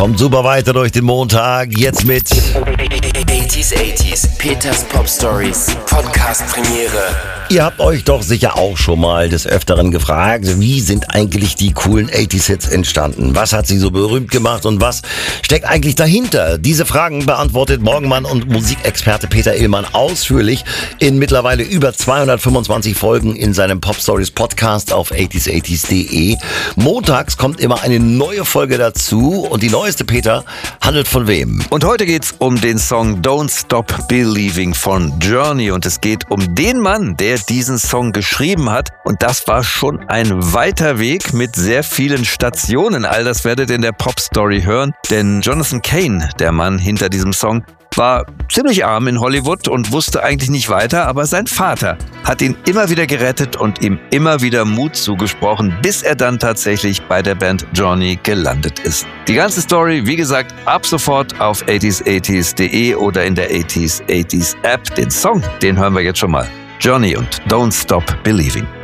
Kommt super weiter durch den Montag. Jetzt mit 80s, Peters Pop Stories, Podcast Premiere. Ihr habt euch doch sicher auch schon mal des Öfteren gefragt, wie sind eigentlich die coolen 80s-Hits entstanden? Was hat sie so berühmt gemacht und was steckt eigentlich dahinter? Diese Fragen beantwortet Morgenmann und Musikexperte Peter Illmann ausführlich in mittlerweile über 225 Folgen in seinem Pop Stories Podcast auf 80s80s.de. Montags kommt immer eine neue Folge dazu und die neueste, Peter, handelt von wem? Und heute geht's um den Song Don't Stop Believing von Journey und es geht um den Mann, der diesen Song geschrieben hat und das war schon ein weiter Weg mit sehr vielen Stationen. All das werdet ihr in der Pop Story hören, denn Jonathan Cain, der Mann hinter diesem Song, war ziemlich arm in Hollywood und wusste eigentlich nicht weiter, aber sein Vater hat ihn immer wieder gerettet und ihm immer wieder Mut zugesprochen, bis er dann tatsächlich bei der Band Journey gelandet ist. Die ganze Story, wie gesagt, ab sofort auf 80s80s.de oder in der 80s80s App. Den Song, den hören wir jetzt schon mal. Journey und Don't Stop Believing.